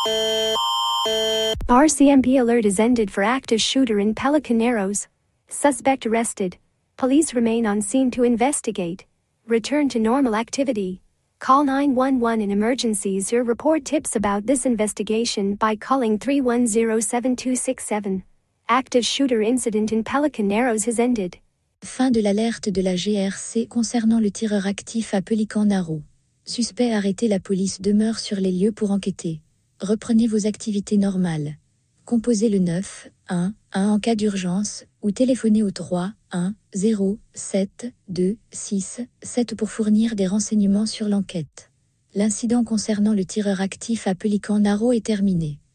RCMP alert is ended for active shooter in Pelican Narrows. Suspect arrested. Police remain on scene to investigate. Return to normal activity. Call 911 in emergencies or report tips about this investigation by calling 310-7267. Active shooter incident in Pelican Narrows has ended. Fin de l'alerte de la GRC concernant le tireur actif à Pelican Narrows. Suspect arrêté, la police demeure sur les lieux pour enquêter. Reprenez vos activités normales. Composez le 911 en cas d'urgence ou téléphonez au 310-726-7 pour fournir des renseignements sur l'enquête. L'incident concernant le tireur actif à Pelican Narrows est terminé.